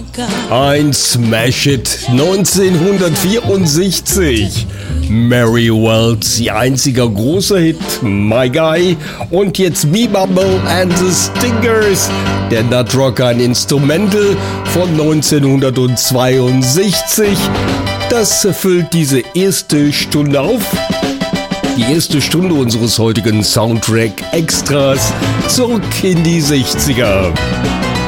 Ein Smash-Hit 1964. Mary Wells, ihr einziger großer Hit, My Guy. Und jetzt Bebop and the Stingers, der Nutrocker, ein Instrumental von 1962. Das füllt diese erste Stunde auf. Die erste Stunde unseres heutigen Soundtrack-Extras zurück in die 60er.